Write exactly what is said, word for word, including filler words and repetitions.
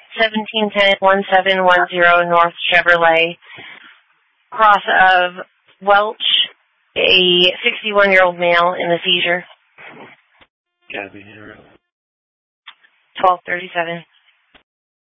seventeen ten one seven one zero North Chevrolet, cross of Welch, a sixty-one-year-old male in the seizure. Gotta be here. twelve thirty-seven.